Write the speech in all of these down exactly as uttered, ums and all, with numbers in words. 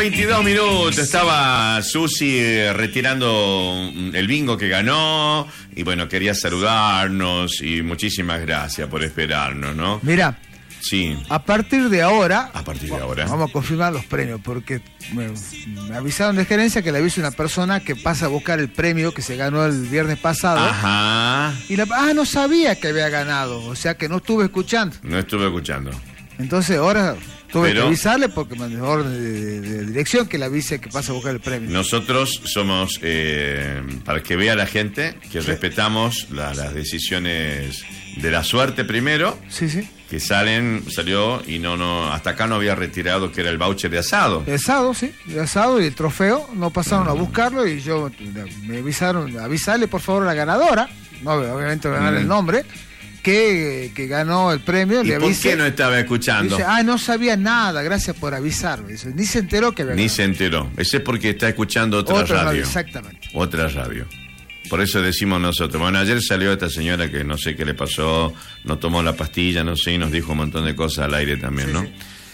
veintidós minutos. Estaba Susi retirando el bingo que ganó. Y bueno, quería saludarnos. Y muchísimas gracias por esperarnos, ¿no? Mira. Sí. A partir de ahora. A partir de ahora. Vamos a confirmar los premios. Porque me, me avisaron de gerencia que le avise una persona que pasa a buscar el premio que se ganó el viernes pasado. Ajá. Y la, ah, no sabía que había ganado. O sea que no estuve escuchando. No estuve escuchando. Entonces ahora tuve Pero, que avisarle porque me mandó orden de, de, de dirección que le avise que pasa a buscar el premio. Nosotros somos, eh, para que vea la gente, que sí. respetamos la, las decisiones de la suerte primero. Sí, sí. Que salen, salió y no, no, hasta acá no había retirado que era el voucher de asado. De asado, sí, de asado y el trofeo. No pasaron uh-huh. a buscarlo y yo me avisaron, avisarle por favor a la ganadora, no, obviamente ganar uh-huh. el nombre. Que, que ganó el premio. ¿Y le por avise, qué no estaba escuchando? Dice, ah, no sabía nada, gracias por avisarme. Dice, ni se enteró que había Ni ganado. se enteró. Ese es porque está escuchando otra, otra radio. radio. Exactamente. Otra radio. Por eso decimos nosotros. Bueno, ayer salió esta señora que no sé qué le pasó, no tomó la pastilla, no sé, y nos dijo un montón de cosas al aire también, sí, ¿no? Sí.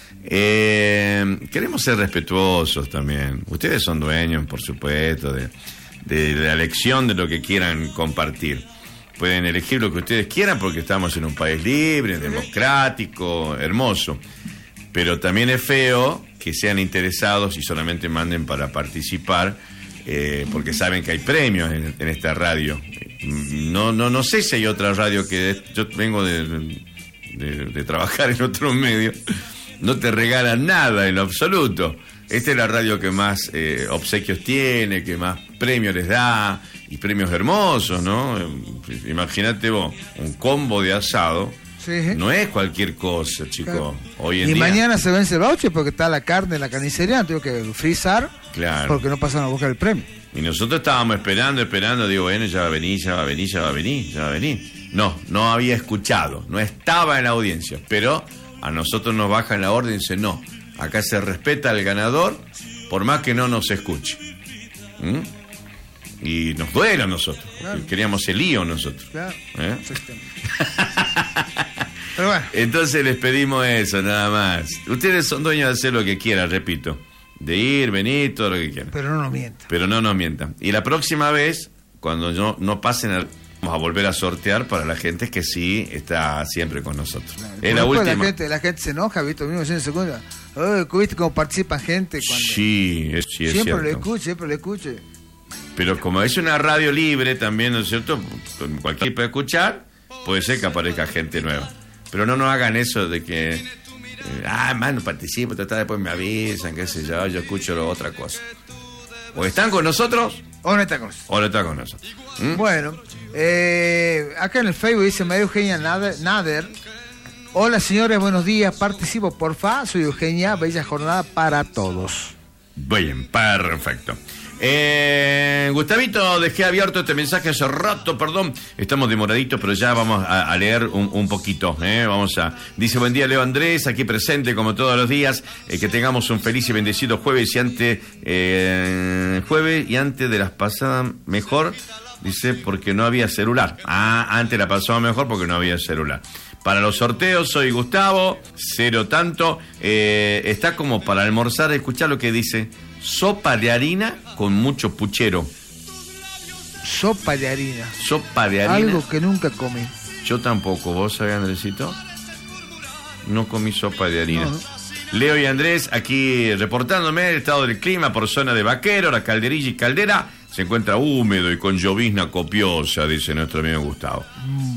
Eh, queremos ser respetuosos también. Ustedes son dueños, por supuesto, de, de, de la elección de lo que quieran compartir. Pueden elegir lo que ustedes quieran porque estamos en un país libre, democrático, hermoso. Pero también es feo que sean interesados y solamente manden para participar, eh, porque saben que hay premios en, en esta radio. No, no, no sé si hay otra radio que... Yo vengo de, de, de trabajar en otros medios. No te regalan nada en lo absoluto. Esta es la radio que más eh, obsequios tiene, que más premios les da, y premios hermosos, ¿no? Imagínate vos, un combo de asado, sí, ¿eh? No es cualquier cosa, chico. Claro. Hoy en y día... mañana se vence el voucher porque está la carne en la carnicería, tengo que frizar, claro. Porque no pasaron a buscar el premio. Y nosotros estábamos esperando, esperando, digo, bueno, ya va a venir, ya va a venir, ya va a venir, ya va a venir. No, no había escuchado, no estaba en la audiencia, pero a nosotros nos bajan la orden y dicen, no, acá se respeta al ganador, por más que no nos escuche. ¿Mm? Y nos duele a nosotros, claro. Queríamos el lío nosotros. Claro. ¿Eh? Pero bueno. Entonces les pedimos eso, nada más. Ustedes son dueños de hacer lo que quieran, repito. De ir, venir, todo lo que quieran. Pero no nos mientan. Pero no nos mientan. Y la próxima vez, cuando no, no pasen, a, vamos a volver a sortear para la gente que sí está siempre con nosotros. Claro. Es la última. La gente, la gente se enoja, ¿viste? Mismo en segunda. Oh, ¿viste cómo participa gente? Cuando... Sí, es, sí, es siempre cierto. lo escuche, siempre lo escuche. Pero como es una radio libre también, ¿no es cierto? Cualquiera puede escuchar, puede ser que aparezca gente nueva. Pero no nos hagan eso de que, eh, ah, man, no participo, después me avisan, qué sé yo, yo escucho otra cosa. O están con nosotros, o no están con nosotros. O no están con nosotros. ¿Mm? Bueno, eh, acá en el Facebook dice María Eugenia Nader, Nader. Hola señores, buenos días, participo porfa, soy Eugenia, bella jornada para todos. Bien, perfecto. Eh, Gustavito, dejé abierto este mensaje hace rato, perdón, estamos demoraditos, pero ya vamos a, a leer un, un poquito, ¿eh? Vamos a... Dice, buen día Leo Andrés, aquí presente como todos los días, eh, que tengamos un feliz y bendecido jueves y antes, eh, jueves y antes de las pasadas mejor, dice, porque no había celular. Ah, antes la pasaba mejor porque no había celular. Para los sorteos soy Gustavo, cero tanto, eh, está como para almorzar, escuchá lo que dice... Sopa de harina con mucho puchero. Sopa de harina. Sopa de harina. Algo que nunca comí. Yo tampoco. ¿Vos sabés, Andresito? No comí sopa de harina. No, no. Leo y Andrés aquí reportándome el estado del clima por zona de Vaquero, la Calderilla y Caldera. Se encuentra húmedo y con llovizna copiosa, dice nuestro amigo Gustavo. Mm.